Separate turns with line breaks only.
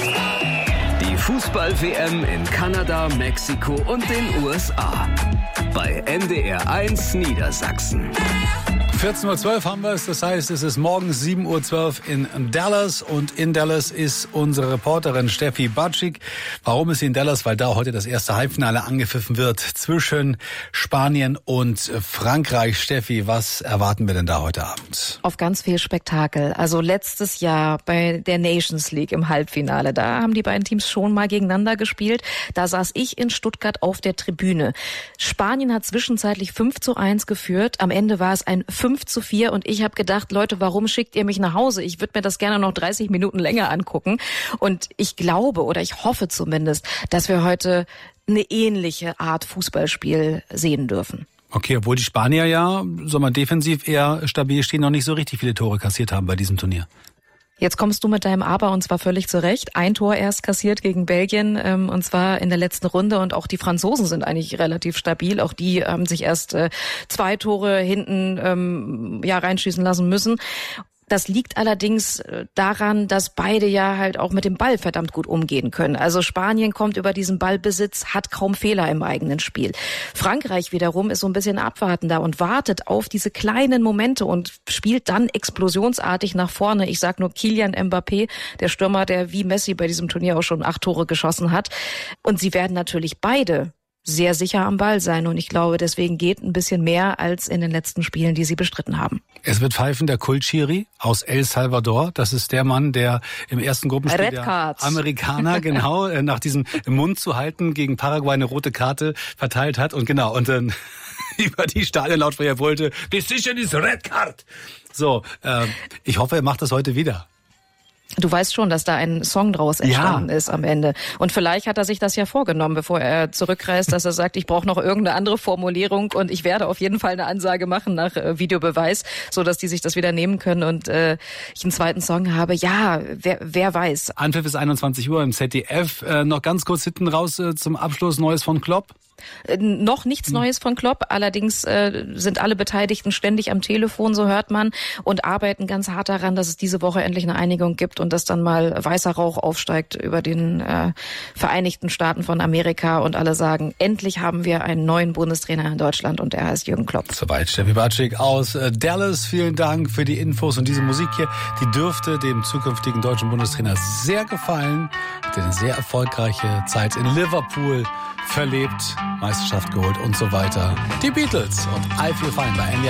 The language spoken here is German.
Die Fußball-WM in Kanada, Mexiko und den USA. Bei NDR1 Niedersachsen.
14.12 Uhr haben wir es, das heißt, es ist morgens 7.12 Uhr in Dallas und in Dallas ist unsere Reporterin Steffi Batschik. Warum ist sie in Dallas? Weil da heute das erste Halbfinale angepfiffen wird zwischen Spanien und Frankreich. Steffi, was erwarten wir denn da heute Abend?
Auf ganz viel Spektakel. Also letztes Jahr bei der Nations League im Halbfinale, da haben die beiden Teams schon mal gegeneinander gespielt. Da saß ich in Stuttgart auf der Tribüne. Spanien hat zwischenzeitlich 5:1 geführt. Am Ende war es ein 5:4 und ich habe gedacht, Leute, warum schickt ihr mich nach Hause? Ich würde mir das gerne noch 30 Minuten länger angucken. Und ich glaube oder ich hoffe zumindest, dass wir heute eine ähnliche Art Fußballspiel sehen dürfen.
Okay, obwohl die Spanier ja, soll man defensiv eher stabil stehen, noch nicht so richtig viele Tore kassiert haben bei diesem Turnier.
Jetzt kommst du mit deinem Aber und zwar völlig zu Recht. Ein Tor erst kassiert gegen Belgien und zwar in der letzten Runde und auch die Franzosen sind eigentlich relativ stabil. Auch die haben sich erst 2 Tore hinten reinschießen lassen müssen. Das liegt allerdings daran, dass beide ja halt auch mit dem Ball verdammt gut umgehen können. Also Spanien kommt über diesen Ballbesitz, hat kaum Fehler im eigenen Spiel. Frankreich wiederum ist so ein bisschen abwartender und wartet auf diese kleinen Momente und spielt dann explosionsartig nach vorne. Ich sag nur Kylian Mbappé, der Stürmer, der wie Messi bei diesem Turnier auch schon 8 Tore geschossen hat. Und sie werden natürlich beide sehr sicher am Ball sein. Und ich glaube, deswegen geht ein bisschen mehr als in den letzten Spielen, die sie bestritten haben.
Es wird pfeifen der Kultschiri aus El Salvador. Das ist der Mann, der im ersten Gruppenspiel der Amerikaner genau nach diesem Mund zu halten gegen Paraguay eine rote Karte verteilt hat. Und genau, und dann über die Stadionlautsprecher wollte, Decision is red card. So, ich hoffe, er macht das heute wieder.
Du weißt schon, dass da ein Song draus entstanden ist am Ende. Und vielleicht hat er sich das ja vorgenommen, bevor er zurückreist, dass er sagt, ich brauche noch irgendeine andere Formulierung und ich werde auf jeden Fall eine Ansage machen nach Videobeweis, so dass die sich das wieder nehmen können und ich einen zweiten Song habe. Ja, wer weiß.
Anpfiff ist 21 Uhr im ZDF. Noch ganz kurz hinten raus zum Abschluss Neues von Klopp.
Noch nichts Neues von Klopp, allerdings sind alle Beteiligten ständig am Telefon, so hört man, und arbeiten ganz hart daran, dass es diese Woche endlich eine Einigung gibt und dass dann mal weißer Rauch aufsteigt über den Vereinigten Staaten von Amerika und alle sagen, endlich haben wir einen neuen Bundestrainer in Deutschland und er heißt Jürgen Klopp.
Soweit Steffi Batschik aus Dallas. Vielen Dank für die Infos und diese Musik hier, die dürfte dem zukünftigen deutschen Bundestrainer sehr gefallen. Hat eine sehr erfolgreiche Zeit in Liverpool verlebt, Meisterschaft geholt und so weiter. Die Beatles und I Feel Fine bei NDR.